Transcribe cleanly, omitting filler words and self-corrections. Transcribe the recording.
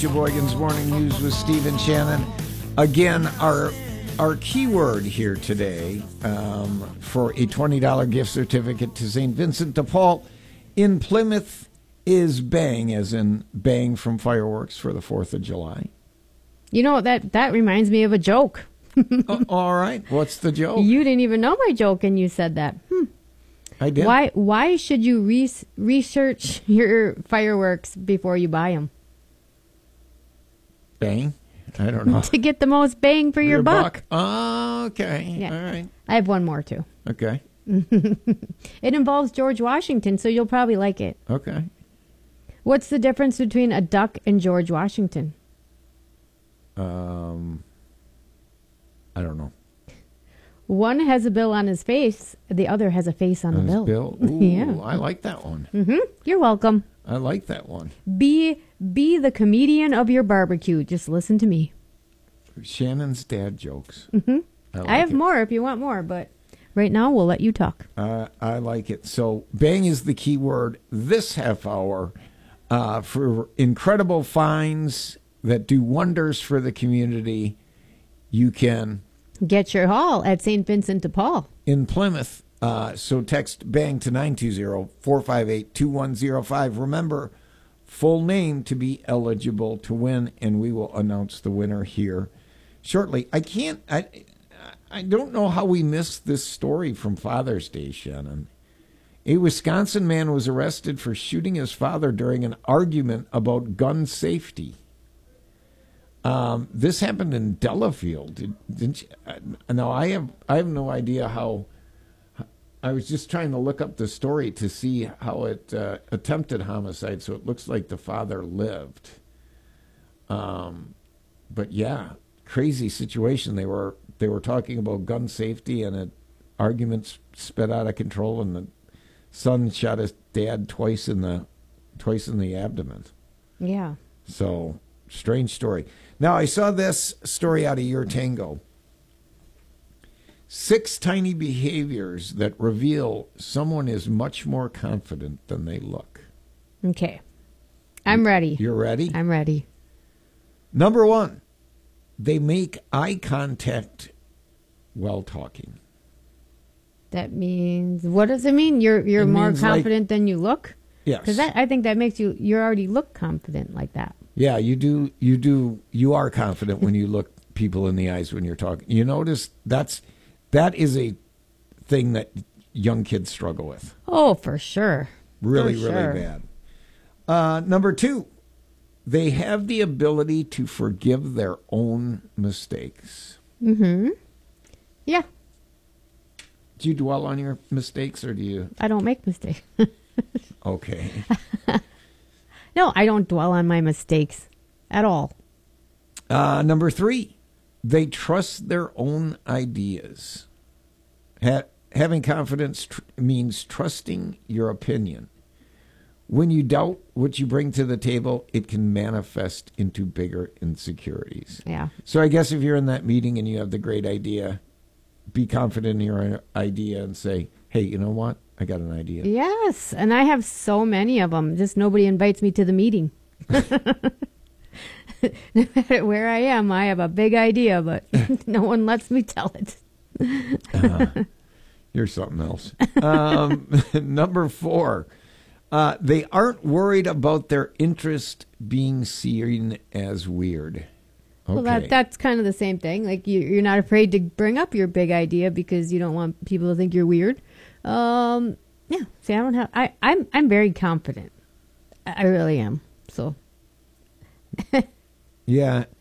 Sheboygan's Morning News with Steve and Shannon. Again, our keyword here today for a $20 gift certificate to St. Vincent de Paul in Plymouth is bang, as in bang from fireworks for the 4th of July. You know, that reminds me of a joke. All right. What's the joke? You didn't even know my joke, and you said that. I did. Why should you research your fireworks before you buy them? Bang? I don't know. To get the most bang for your buck. Oh, okay. Yeah. All right. I have one more, too. Okay. It involves George Washington, so you'll probably like it. Okay. What's the difference between a duck and George Washington? I don't know. One has a bill on his face, the other has a face on the bill. Ooh, Yeah. I like that one. You're welcome. I like that one. Be the comedian of your barbecue. Just listen to me. Shannon's dad jokes. I have more if you want more, but right now we'll let you talk. I like it. So bang is the key word this half hour for incredible finds that do wonders for the community. You can Get your haul at St. Vincent de Paul. in Plymouth. So text bang to 920-458-2105. Remember, full name to be eligible to win, and we will announce the winner here shortly. I don't know how we missed this story from Father's Day, Shannon. A Wisconsin man was arrested for shooting his father during an argument about gun safety. This happened in Delafield. Didn't you? No, I have no idea how. I was just trying to look up the story to see how it attempted homicide, so it looks like the father lived. But yeah, crazy situation. They were talking about gun safety, and an argument sped out of control, and the son shot his dad twice in the abdomen. Yeah. So strange story. Now I saw this story out of Your Tango. 6 tiny behaviors that reveal someone is much more confident than they look. Okay. I'm ready. You're ready? I'm ready. Number 1, they make eye contact while talking. That means, what does it mean? You're It more means confident than you look? Yes. Because I think that makes you already look confident like that. Yeah, you do. You are confident when you look people in the eyes when you're talking. You notice that is a thing that young kids struggle with. Oh, for sure. Really, For sure. really bad. Number 2, they have the ability to forgive their own mistakes. Yeah. Do you dwell on your mistakes, or do you? I don't make mistakes. Okay. No, I don't dwell on my mistakes at all. Number 3, they trust their own ideas. Having confidence means trusting your opinion. When you doubt what you bring to the table, it can manifest into bigger insecurities. Yeah. So I guess if you're in that meeting and you have the great idea, be confident in your idea and say, hey, you know what? I got an idea. Yes, and I have so many of them. Just nobody invites me to the meeting. No matter where I am, I have a big idea, but no one lets me tell it. You're something else. Number 4, they aren't worried about their interest being seen as weird. Okay. Well, that's kind of the same thing. Like you're not afraid to bring up your big idea because you don't want people to think you're weird. Yeah. See, I'm very confident. I really am. So. Yeah.